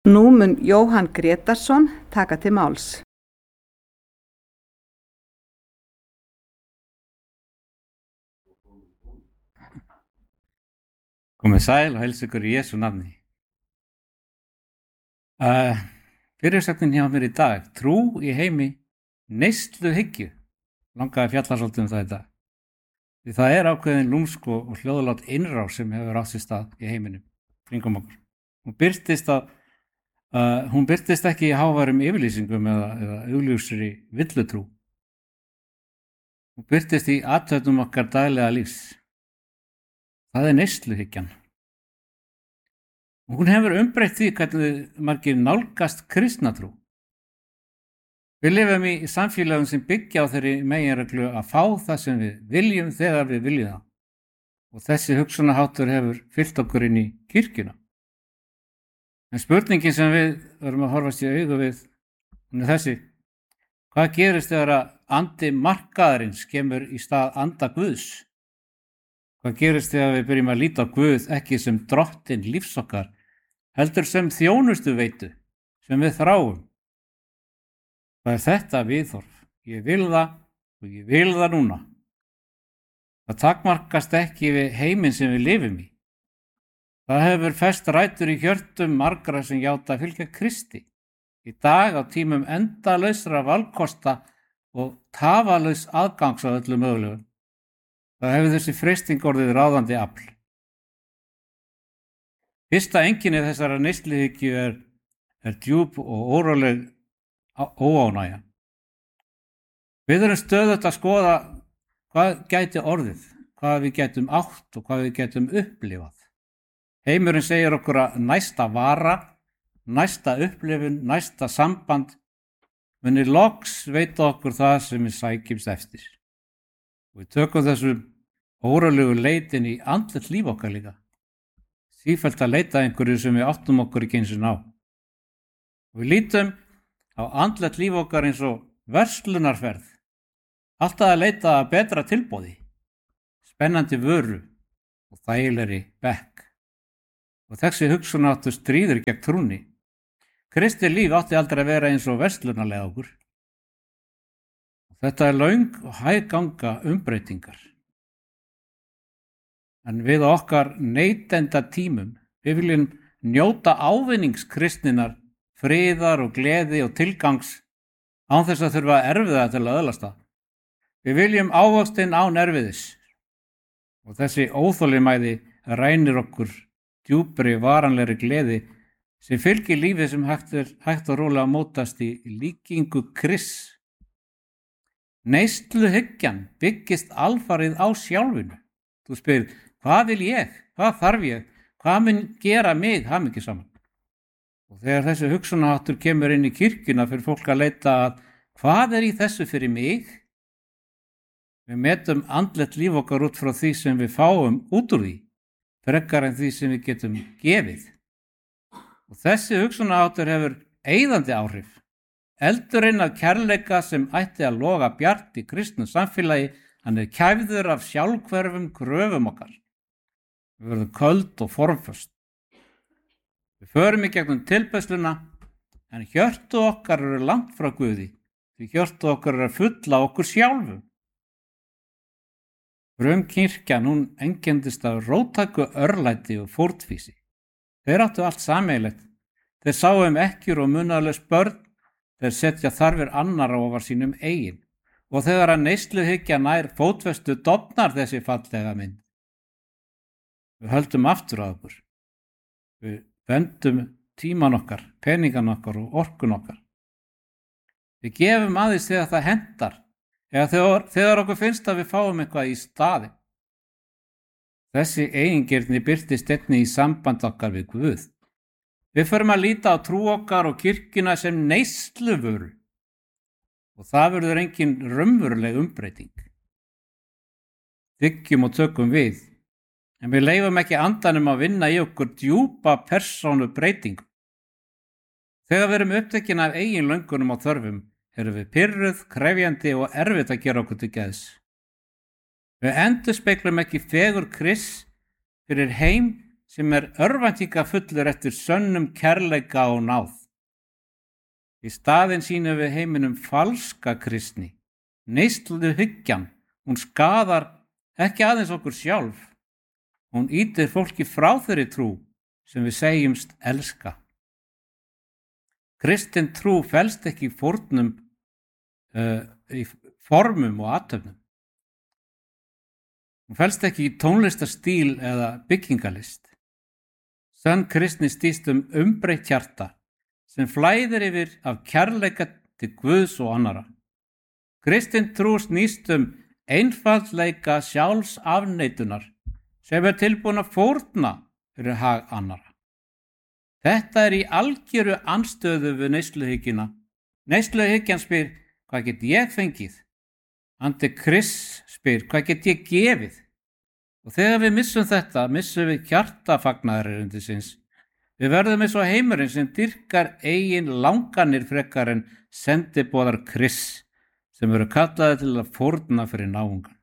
Nú mun Jóhann Grétarsson taka til máls. Komið sæl og heilsa ykkur í Jesú nafni. Fyrirsögnin hjá mér í dag, trú í heimi neysluhyggju. Langaði að fjalla svolítið um það í dag. Því það er ákveðin lúmsk og hljóðlát innrás sem hefur átt sér stað í heiminum kringum okkur. Hún birtist ekki í háværum yfirlýsingum eða augljósri villutrú. Hún birtist í athöfnum okkar daglega lífs. Það er neysluhyggjan. Hún hefur umbreytt því hvernig margir nálgast kristnatrú. Við lifum í samfélagum sem byggja á þeirri meginreglu að fá það sem við viljum þegar við viljum það. Og þessi hugsunarháttur hefur fylgt okkur inn í kirkjuna. En spurningin sem við verðum að horfast í augu við, hún er þessi: hvað gerist þegar að andi markaðarins kemur í stað anda Guðs? Hvað gerist þegar við byrjum að líta á Guð ekki sem drottinn lífs okkar, heldur sem þjónustu veitu sem við þráum? Það er þetta viðhorf. Ég vil það og ég vil það núna. Það takmarkast ekki við heiminn sem við lifum í. Það hefur fest rætur í hjörtum margra sem játa að fylgja Kristi. Í dag á tímum endalausra valkosta og tafalaus aðgangs á öllu mögulegu. Það hefur þessi freisting orðið ráðandi afl. Fyrsta einkenni þessara neysluhyggju er djúp og óróleg óánægja. Við erum stöðugt að skoða hvað gæti orðið, hvað við gætum átt og hvað við gætum upplifað. Heimurinn segir okkur að næsta vara, næsta upplifun, næsta samband muni loks veita okkur það sem við sækjumst eftir. Og við tökum þessu órólegu leitin í andlegt líf okkar líka. Sífellt að leita einhverju sem við áttum okkur ekki eins og ná. Og við lítum á andlegt líf okkar eins og verslunarferð. Alltaf að leita að betra tilboði, spennandi vöru og þægilegri bekk. Og þessi hugsunarháttur stríður gegn trúnni. Kristi líf átti aldrei að vera eins og verslunarlega okkur. Þetta er löng og hægganga umbreytingar. En við okkar neytenda tímum, við viljum njóta ávinnings kristninnar, friðar og gleði og tilgangs án þess að þurfa erfiða til að öðlast það. Við viljum ávöxtinn án erfiðis. Og þessi óþolinmæði rænir okkur djúpri varanlegri gleði sem fylgir lífi sem hægt og rólega mótast í líkingu Krists. Neysluhyggjan byggist alfarið á sjálfinu. Þú spyrir, hvað vil ég? Hvað þarf ég? Hvað mun gera mig hamingjusaman? Og þegar þessi hugsunarháttur kemur inn í kirkjuna fyrir fólk að leita að hvað er í þessu fyrir mig? Við metum andlegt líf okkar út frá því sem við fáum út úr því, frekar en því sem við getum gefið. Og þessi hugsunarháttur hefur eyðandi áhrif. Eldurinn af kærleika sem ætti að loga bjart í kristnu samfélagi, hann er kæfður af sjálfhverfum kröfum okkar. Við verðum köld og formföst. Við förum í gegnum tilbeiðsluna, en hjörtu okkar eru langt frá Guði, því hjörtu okkar eru fulla okkur sjálfum. Frumkirkjan, hún einkennist af róttæku örlæti og fórnfýsi. Þeir áttu allt sameiginlegt. Þeir sáu ekkjur og munaðarlaus börn. Þeir setja þarfir annarra ofar sínum eigin. Og þegar að neysluhyggja nær fótfestu dofnar þessi fallega mynd. Við höldum aftur á okkur. Við vendum tíman okkar, peningan okkar og orkun okkar. Við gefum aðeins þegar það hentar, eða þegar okkur finnst að við fáum eitthvað í staði. Þessi eigingirni birtist einnig í samband okkar við Guð. Við förum að líta á trú okkar og kirkjuna sem neysluvöru. Og það verður engin raunveruleg umbreyting. Þiggjum og tökum við, en við leyfum ekki andanum að vinna í okkur djúpa persónu breytingu. Þegar við erum upptekin af eigin löngunum og þörfum, erum við pirruð, krefjandi og erfitt að gera okkur til geðs. Við endurspeglum ekki fegur Krists fyrir heim sem örvæntingafullur eftir sönnum kærleika og náð. Í staðinn sýnum við heiminum falska kristni. Neysluhyggjan, hún skaðar ekki aðeins okkur sjálf. Hún ýtir fólki frá þeirri trú sem við segjumst elska. Kristin trú felst ekki í fórnum, í formum og athöfnum. Hún felst ekki í tónlistarstíl eða byggingalist. Sönn kristni snýst umbreytt hjarta sem flæðir yfir af kærleika til Guðs og annarra. Kristin trú snýst einfaldleika sjálfsafneitunar sem tilbúin að fórna fyrir hag annarra. Þetta í algjöru andstöðu við neysluhyggjuna. Neysluhyggjan spyr, hvað get ég fengið? Antikrist spyr, hvað get ég gefið? Og þegar við missum þetta, missum við hjartafagnaðarerindisins. Við verðum eins og heimurinn sem dyrkar eigin langanir frekar en sendiboðar Krists sem eru kallaði til að fórna fyrir náungan.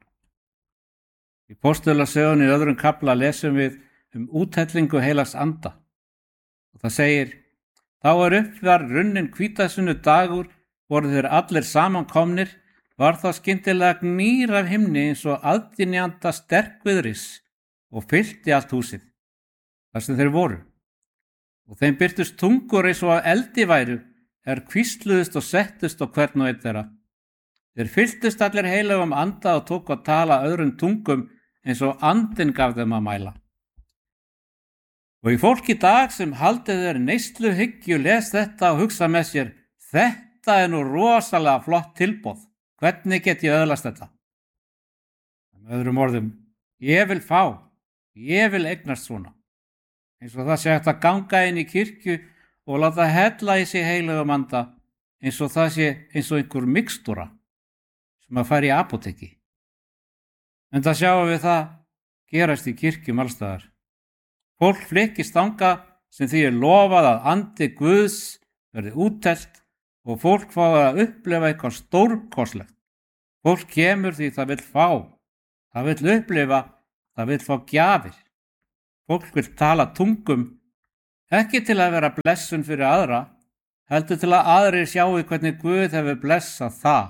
Í Póstulasögunni í öðrum kafla lesum við úthellingu heilags anda. Og það segir, þá uppvar runnin hvítasunnu dagur, voru þeir allir samankomnir, var þá skyndilega gnýr af himni eins og aðdynjanda sterkviðris og fyllti allt húsið, þar sem þeir voru. Og þeim birtust tungur eins og eldi væru, hvísluðust og settust á hvern og einn þeirra. Þeir fylltust allir heilagum anda og tóku að tala öðrum tungum eins og andinn gaf þeim að mæla. Og í fólk í dag sem haldið þeir neysluhyggju les þetta og hugsa með sér, þetta nú rosalega flott tilboð. Hvernig get ég öðlast þetta? Með öðrum orðum, ég vil fá, ég vil eignast svona. Eins og það sé hægt að ganga inn í kirkju og láta hella í sig heilagum anda, eins og það sé eins og einhver mikstúra sem að fara í apóteki. En það sjáum við það gerast í kirkjum allstaðar. Fólk flykkist þangað sem því lofað að andi Guðs verði úttelt og fólk fái að upplifa eitthvað stórkostlegt. Fólk kemur því það vill fá, það vill upplifa, það vill fá gjafir. Fólk vill tala tungum, ekki til að vera blessun fyrir aðra, heldur til að aðrir sjáu hvernig Guð hefur blessað það.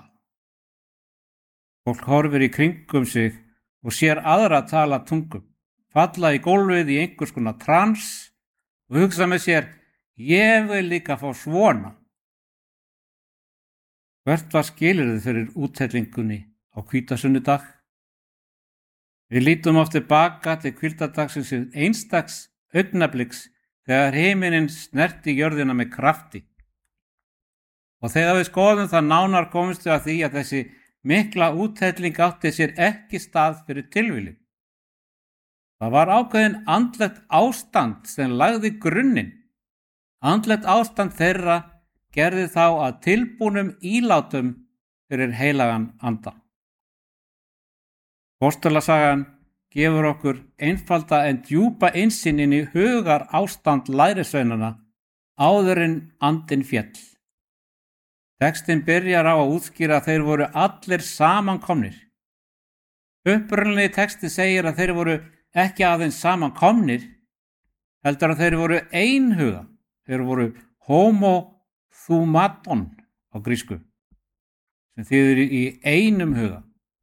Fólk horfir í kringum sig og sér aðra tala tungum, falla í gólfið í einhvers konar trans og hugsa með sér, ég vil líka fá svona. Hvert var skilyrðið fyrir úthellingunni á hvítasunnudag? Við lítum oft tilbaka til hvíldadagsins einstaks augnabliks þegar himinninn snerti jörðina með krafti. Og þegar við skoðum það nánar komumst við að því að þessi mikla úthelling átti sér ekki stað fyrir tilviljun. Það var ákveðin andlegt ástand sem lagði grunninn. Andlegt ástand þeirra gerði þá að tilbúnum ílátum fyrir heilagan anda. Póstulasagan gefur okkur einfalda en djúpa innsýn inn í hugar ástand lærisveinana áður en andinn féll. Textinn byrjar á að útskýra að þeir voru allir samankomnir. Upprunalegi texti segir að þeir voru ekki aðeins samankomnir, heldur að þeir voru einhuga. Þeir voru homothumaton á grísku, sem þýðir í einum huga.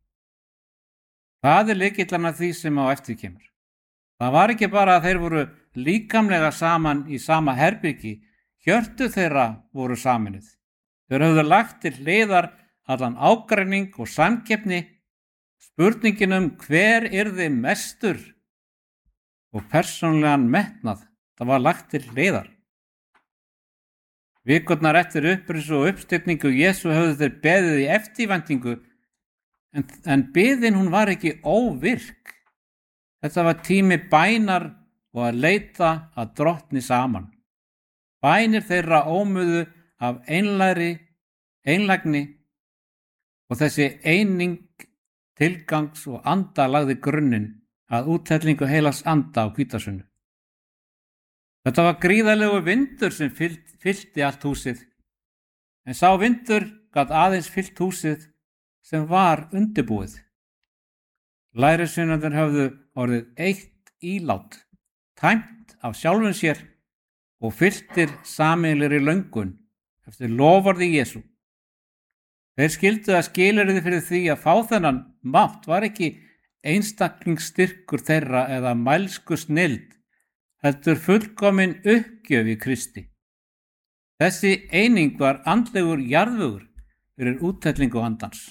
Það lykillinn að því sem á eftir kemur. Það var ekki bara að þeir voru líkamlega saman í sama herbyggi, hjörtu þeirra voru saminuð. Þeir höfðu lagt til hliðar allan ágreining og samkeppni, spurningin hver yrði mestur og persónulegan metnað, það var lagt til hliðar. Vikurnar eftir upprisu og uppstifningu Jesú höfðu þeir beðið í eftirvæntingu, en biðin hún var ekki óvirk. Þetta var tími bænar og að leita að drottni saman. Bænir þeirra ómuðu af einlægni og þessi eining tilgangs og anda lagði grunninn að úthellingu heilags anda á hvítasunnu. Þetta var gríðarlegur vindur sem fyllti allt húsið, en sá vindur gat aðeins fyllt húsið sem var undirbúið. Lærisveinarnir höfðu orðið eitt ílát, tæmt af sjálfum sér og fylltir sameiginlegri löngun eftir loforði Jesú. Þeir skildu að skilyrði fyrir því að fá þennan mátt var ekki einstaklingsstyrkur þeirra eða mælsku snilld, heldur fullkomin uppgjöf í Kristi. Þessi eining var andlegur jarðvegur fyrir úthellingu andans.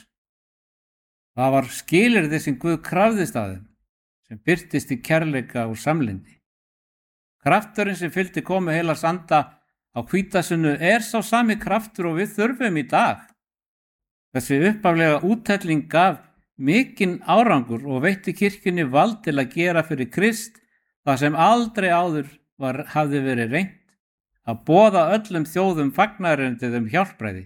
Það var skilyrði sem Guð krafðist af þeim, sem birtist í kærleika og samlyndi. Krafturinn sem fylgdi komu heilags anda á hvítasunnu sá sami kraftur og við þurfum í dag. Þessi upphaflega úthelling gaf mikinn árangur og veitti kirkjunni vald til að gera fyrir Krist það sem aldrei áður hafði verið reynt, að boða öllum þjóðum fagnaðarerindið hjálpræði.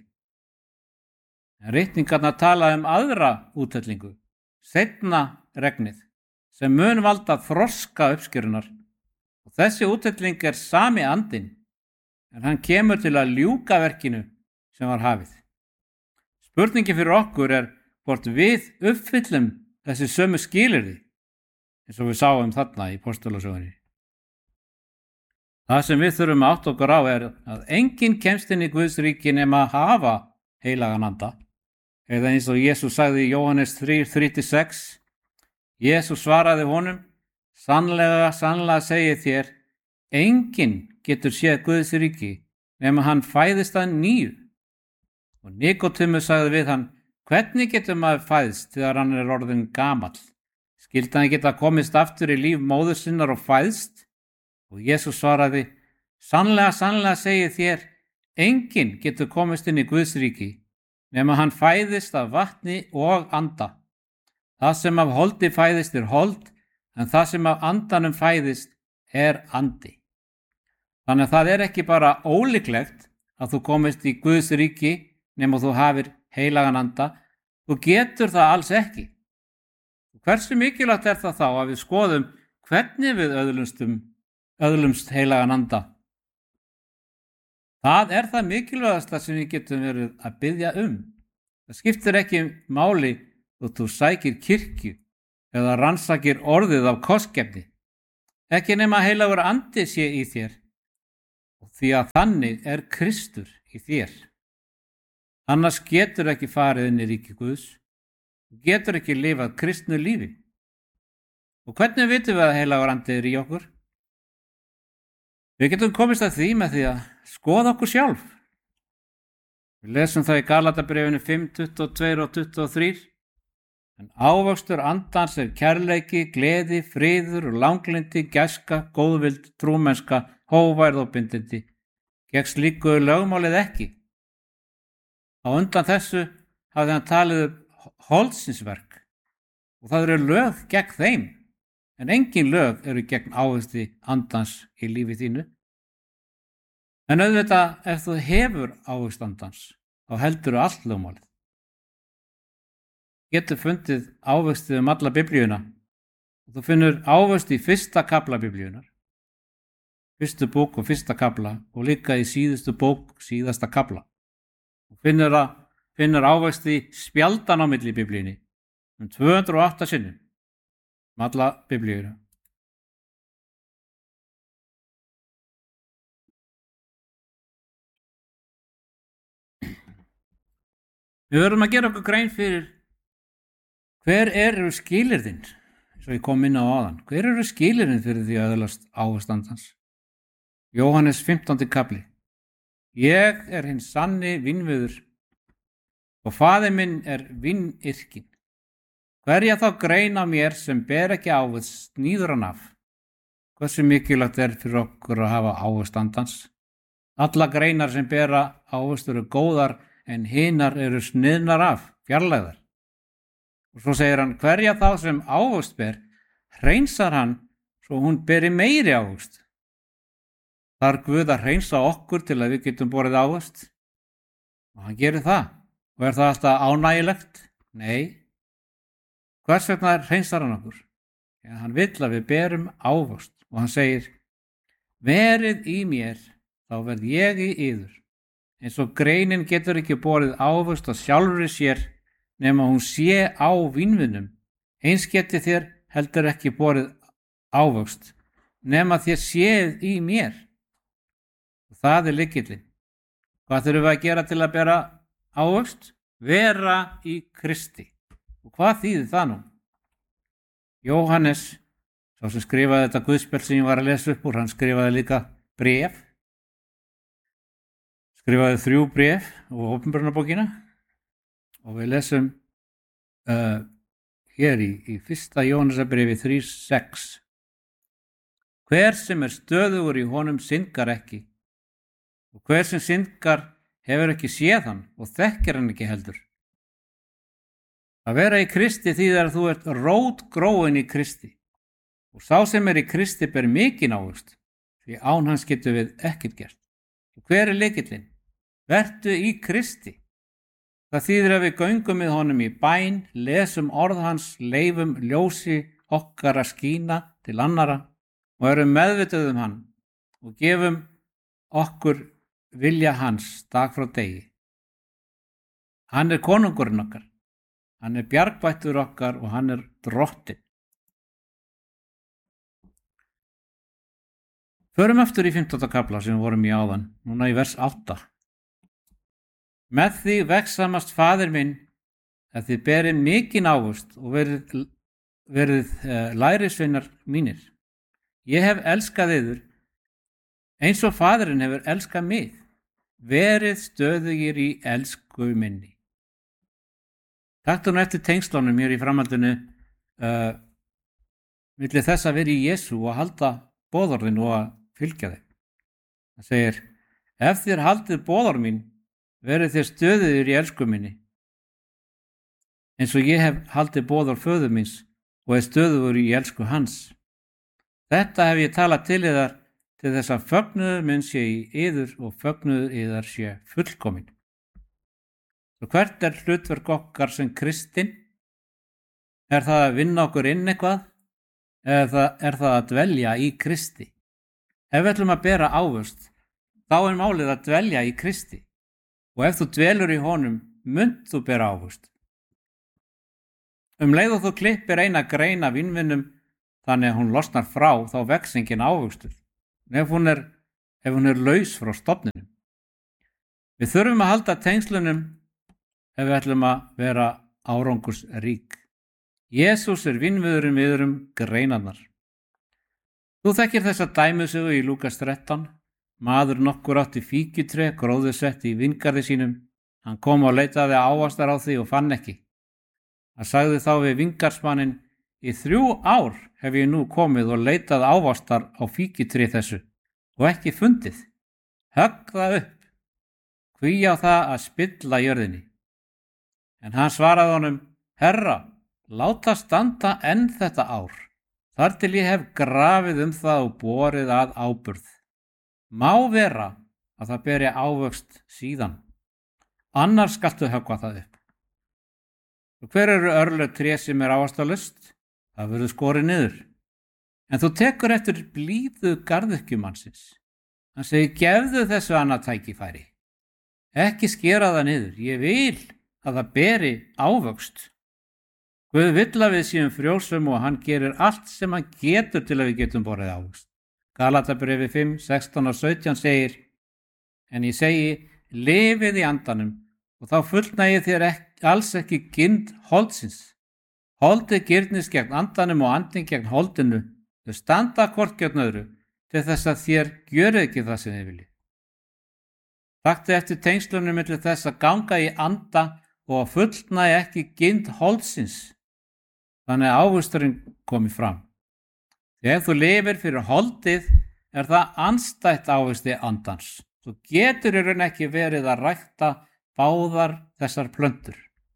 En ritningarnar tala aðra úthellingu, seinna regnið, sem mun valda þroska uppskerunar. Og þessi úthelling sami andinn, en hann kemur til að ljúka verkinu sem var hafið. Spurningin fyrir okkur hvort við uppfyllum þessi sömu skilyrði, eins og við sáum þarna í Postulasögunni. Það sem við þurfum að átta okkur á að enginn kemst inn í Guðs ríki nema að hafa heilagan anda. Eða eins og Jesús sagði í Jóhannes 3:3-6. Jesús svaraði honum: Sannlega, sannlega segi þér, enginn getur séð Guðs ríki nema hann fæðist að nýju. Og Nikódemus sagði við hann: Hvernig getur maður fæðst þegar hann orðinn gamall? Skyldi hann geta komist aftur í líf móður sinnar og fæðst? Og Jesús svaraði: Sannlega, sannlega segi þér, enginn getur komist inn í Guðs ríki nema hann fæðist af vatni og anda. Það sem af holdi fæðist hold, en það sem af andanum fæðist andi. Þannig að það ekki bara ólíklegt að þú komist í Guðs ríki nema þú hafir heilagan anda, þú getur það alls ekki. Hversu mikilvægt það þá að við skoðum hvernig við öðlumst heilagan anda? Það það mikilvægasta sem við getum verið að biðja um. Það skiptir ekki máli þótt þú sækir kirkju eða rannsakir orðið af kostgefni. Ekki nema heilagur andi sé í þér, og því að þannig Kristur í þér. Annars getur ekki farið inn í ríki Guðs, getur ekki lifað kristnu lífi. Og hvernig vitum við að heilagur andi í okkur? Við getum komist að því með því að skoða okkur sjálf. Við lesum það í Galatabréfinu 5:22-23. En ávöxtur andans kærleiki, gleði, friður og langlyndi, gæska, góðvild, trúmennska, hógværð og bindindi. Gegn slíku lögmálið ekki. Á undan þessu hafði hann talið upp holdsinsverk, og það eru lög gegn þeim, en engin lög eru gegn ávexti andans í lífi þínu. En auðvitað, ef þú hefur ávöxt andans, þá heldur þú allt lögmálið. Getur fundið ávextið alla biblíuna, og þú finnur ávöxt í 1. kafla biblíunar, 1. bók og 1. kafla, og líka í síðustu bók, síðasta kafla. Og finnur ávexti spjaldan á milli biblíunni, 208 sinnum, alla biblíuna. Við verðum að gera okkur grein fyrir hver eru skilyrðin, eins og ég kom inn á áðan. Hver eru skilyrðin fyrir því að öðlast ávöxt andans? Jóhannes 15. kafli. Ég hinn sanni vínviður og faðir minn vínyrkinn. Hverja þá grein á mér sem ber ekki ávöxt sníður hann af. Hversu mikilvægt fyrir okkur að hafa ávöxt andans? Alla greinar sem bera ávöxt eru góðar, en hinar eru sniðnar af, fjarlægðar. Og svo segir hann, hverja þá sem ávöxt ber, hreinsar hann svo hún beri meiri ávöxt. Þarf Guð að hreinsa okkur til að við getum borið ávöxt? Og hann gerir það. Og það alltaf ánægilegt? Nei. Hvers vegna hreinsar hann okkur? Ja, hann vill að við berum ávöxt. Og hann segir, verið í mér, þá verð ég í yður. Eins og greinin getur ekki borið ávöxt á sjálfri sér nema hún sé á vínvinnum. Eins geti þér heldur ekki borið ávöxt nema þér séð í mér. Og það er lykillinn. Hvað þurfum við að gera til að bera ávöxt? Vera í Kristi. Og hvað þýðir það nú? Jóhannes, sá sem skrifaði þetta guðspjall sem ég var að lesa upp úr, hann skrifaði líka bréf. Skrifaði 3 bréf og Opinberunarbókina. Og við lesum hér í 1. Jóhannesarbréfi 3:6. Hver sem er stöðugur í honum syndgar ekki, og hver sem syndgar hefur ekki séð hann og þekkir hann ekki heldur. Að vera í Kristi þýðir að þú ert rótgróin í Kristi, og sá sem er í Kristi ber mikinn ávöxt, því án hans getur við ekkert gert. Og hver er lykillinn? Vertu í Kristi. Það þýðir að við göngum með honum í bæn, lesum orð hans, leifum ljósi okkar að skína til annara og erum meðvituð hann og gefum okkur vilja hans dag frá degi. Hann er konungurinn okkar, hann er bjargvættur okkar og hann er drottinn. Förum aftur í 15. kafla sem við vorum í áðan, núna í vers 8. Með því vegsamast faðir minn að þið berið mikinn ávöxt og verið lærisveinar mínir. Ég hef elskað yður eins og faðirinn hefur elskað mig. Verið stöðugir í elsku minni. Taktu nú eftir tengslunum hér í framhaldinu milli þess að vera í Jesú og halda boðorðin og að fylgja þeim. Það segir, ef þér haldið boðorð mín, verið þér stöðugir í elsku minni. Eins og ég hef haldið boðorð föður míns og er stöðugur í elsku hans. Þetta hef ég talað til yðar til þess að fögnuður minn sé í yður og fögnuður yðar sé fullkomin. Og hvert er hlutverk okkar sem kristinn? Er það að vinna okkur inn eitthvað? Eða er það að dvelja í Kristi? Ef við ætlum að bera ávöxt, þá er málið að dvelja í Kristi. Og ef þú dvelur í honum, munt þú bera ávöxt. Leið og þú klippir eina grein af vínvinnum, þannig að hún losnar frá, þá vex engin ávöxtur. Ef hún er laus frá stofninum. Við þurfum að halda tengslunum ef við ætlum að vera árangursrík. Jesús er vínviðurinn við greinarnar. Þú þekkir þessa dæmisögu í Lúkas 13. Maður nokkur átti fíkjutré gróðursett í vingarði sínum. Hann kom og leitaði ávastar á því og fann ekki. Hann sagði þá við vingarsmanninn, í 3 ár hef ég nú komið og leitað ávastar á fíkjutré þessu og ekki fundið. Högg það upp. Hví á það að spilla jörðinni? En hann svaraði honum, Herra, láta standa enn þetta ár, þar til ég hef grafið það og borið að áburð. Má vera að það beri ávöxt síðan, annars skaltu höggva það upp. Og hver eru örlög tré sem er ávastalust? Það verður skorið niður. En þú tekur eftir blíðu garðyrkjumannsins. Hann segir, gefðu þessu annað tækifæri. Ekki skera það niður. Ég vil að það beri ávöxt. Guð vill að við séum frjósum og hann gerir allt sem hann getur til að við getum borið ávöxt. Galatabréfi 5, 16 og 17 segir, en ég segi, lifið í andanum og þá fullnægi þér alls ekki girnd holdsins. Holdið girnist gegn andanum og andin gegn holdinu. Þau standa hvort gegn öðru til þess að þér gjörið ekki það sem þið viljið. Taktu eftir tengslunum milli þess að ganga í anda og að fullnægi ekki girnd holdsins. Þannig að ávöxturinn komi fram. Þegar þú lifir fyrir holdið er það andstætt ávöxti andans. Þú getur í raun ekki verið að rækta báðar þessar plöntur.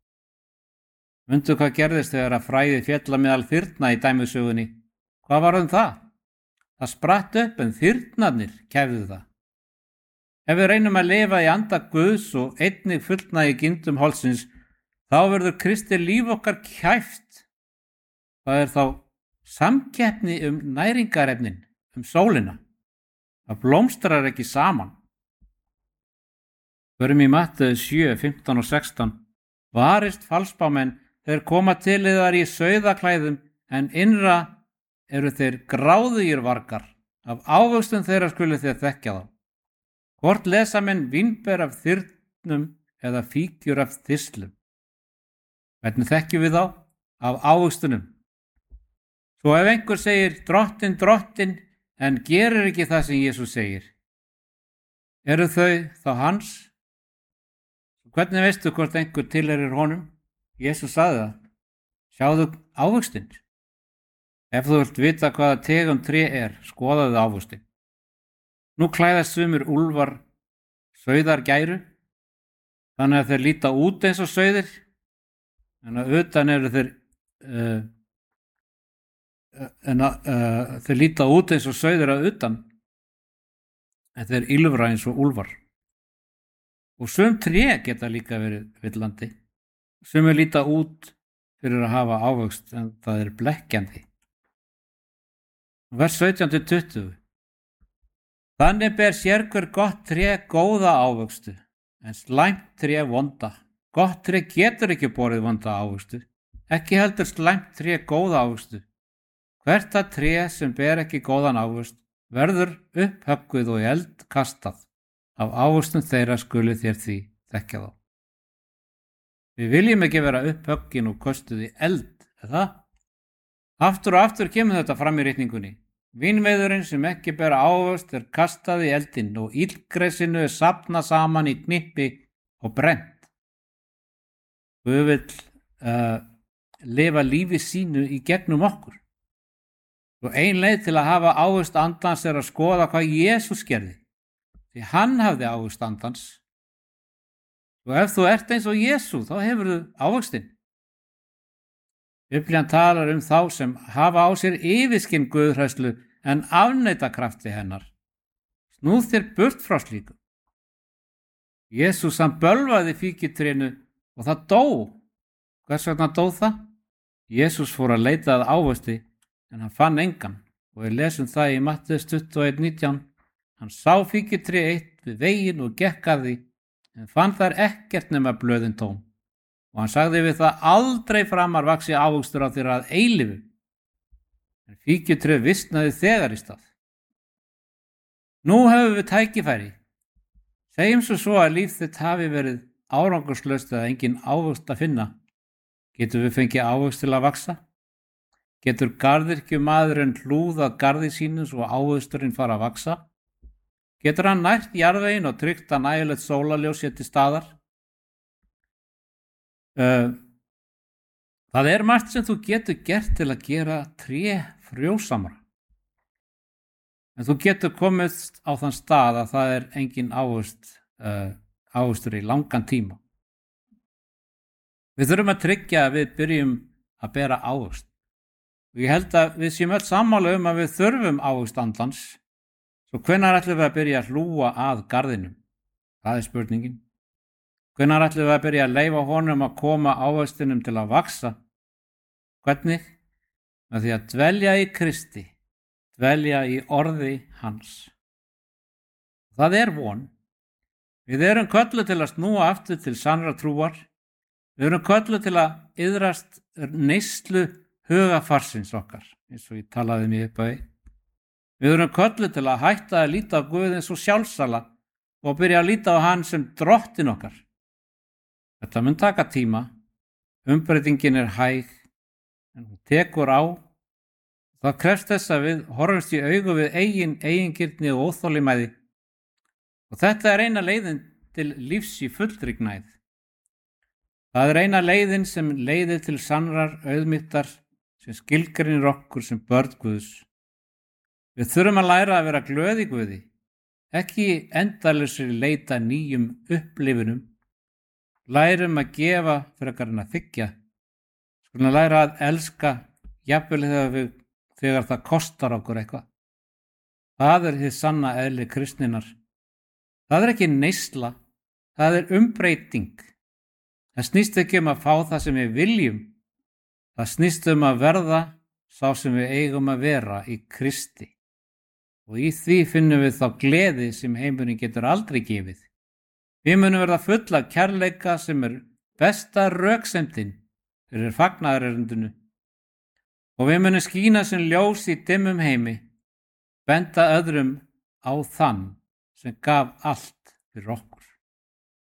Mundu hvað gerðist þegar að fræði félla meðal þyrna í dæmisögunni? Hvað var það? Það spratt upp en þyrnarnir kæfðu það. Ef við reynum að lifa í anda Guðs og einnig fullnægi gindum holdsins, þá verður Kristi líf okkar kæft. Það er þá samkeppni næringarefnin, sólina. Það blómstrar ekki saman. Förum í Matteus 7, 15 og 16. Varist falsbámenn, þeir koma til yðar í sauðaklæðum, en innra eru þeir gráðugir vargar. Af ávöxtum þeirra skulu þér þekkja þá. Hvort lesa menn vínber af þyrnum eða fíkjur af þyrslum? Hvernig þekkjum við þá? Af ávöxtunum. Svo ef einhver segir drottin, drottin, en gerir ekki það sem Jesús segir, eru þau þá hans? Hvernig veistu hvort einhver tilheyrir honum? Jesús sagði það. Sjáðu ávöxtin. Ef þú vilt vita hvaða tegund tré skoðaðu ávöxtin. Nú klæðast sumir úlfar sauðargæru, þannig að þeir líta út eins og sauðir, en að utan eru þeir þeir líta út eins og sauðir að utan, en þeir ýlfra eins og úlfar. Og sum tré geta líka verið villandi. Sumir líta út fyrir að hafa ávöxt, en það er blekkjandi. Vers 17-20. Þannig ber sérhver gott tré góða ávöxtu, en slæmt tré vonda. Gott tré getur ekki borið vonda ávöxtu, ekki heldur slæmt tré góða ávöxtu. Hvert það tré sem ber ekki góðan ávöxt verður upphöggvið og í eld kastað. Af ávöxtum þeirra skulu þér því þekkja þá. Við viljum ekki vera upphöggin og köstuð í eld, eða? Aftur og aftur kemur þetta fram í ritningunni. Vínveiðurinn sem ekki bera ávöxt kastað í eldinn og illgresinu safnað saman í knippi og brennt. Guð vill lifa lífi sínu í gegnum okkur. Og ein leið til að hafa ávöxt andans að skoða hvað Jesús gerði. Því hann hafði ávöxt andans. Og ef þú ert eins og Jesú, þá hefurðu ávöxtinn. Biblían talar þá sem hafa á sér yfirskinn guðhræðslu en afneita krafti hennar. Snúð þér burt frá slíku. Jesús hann bölvaði fíkjutrénu og það dó. Hvers vegna dó það? Jesús fór að leita að ávöxti en hann fann engan. Og við lesum það í Mattheus 21:19. Hann sá fíkjutré eitt við veginn og gekk að því, en fann þar ekkert nema blöðin tóm. Og hann sagði við það aldrei framar vaxi ávöxtur á þér að eilífu. En fíkjutré vistnaði þegar í stað. Nú höfum við tækifæri. Segjum svo að líf þitt hafi verið árangurslaust eða engin ávöxt að finna. Getum við fengið ávöxt til að vaxa? Getur garðyrkjumaðurinn hlúðað garði sínu svo ávöxturinn fara að vaxa? Getur hann nært jarðveginn og tryggt að nægilegt sólarljós sé til staðar? Það er margt sem þú getur gert til að gera tré frjósamara. En þú getur komist á þann stað að það er engin ávöxtur í langan tíma. Við þurfum að tryggja að við byrjum að bera ávöxt. Og ég held að við séum öll sammála að við þurfum ávöxt andans. Svo hvenær ætlum við að byrja að hlúa að garðinum? Það er spurningin. Hvenær ætlum við að byrja að leyfa honum að koma ávöxtinum til að vaxa? Hvernig? Með því að dvelja í Kristi, dvelja í orði hans. Það er von. Við erum kölluð til að snúa aftur til sannrar trúar. Við erum kölluð til að iðrast neyslu hugafarsins okkar, eins og ég talaði mér upp á því. Við erum kölluð til að hætta að líta á Guð eins og sjálfsala og byrja að líta á hann sem drottin okkar. Þetta mun taka tíma, umbreytingin er hæg, en hún tekur á. Það krefst þess að við horfumst í augu við eigingirni og óþolinmæði. Og þetta er eina leiðin til lífs í fullri gnægð. Það er eina leiðin sem leiðir til sannrar auðmýktar sem skilgreinir okkur sem börn Guðs. Við þurfum að læra að vera glöð í Guði, ekki endalausri leita nýjum upplifunum. Lærum að gefa frekar en að þiggja. Skulum læra að elska jafnvel þegar það kostar okkur eitthvað. Það er hið sanna eðli kristninnar. Það er ekki neysla, það er umbreyting. Það snýst ekki að fá það sem við viljum. Það snýst að verða sá sem við eigum að vera í Kristi. Og í því finnum við þá gleði sem heimurinn getur aldrei gefið. Við munum verða full af kærleika sem er besta röksemdin fyrir fagnaðarerindinu. Og við munum skína sem ljós í dimmum heimi. benda öðrum á þann sem gaf allt fyrir okkur.